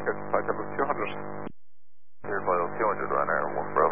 flight level 200. Clear flight level 200, runner 1 Bravo.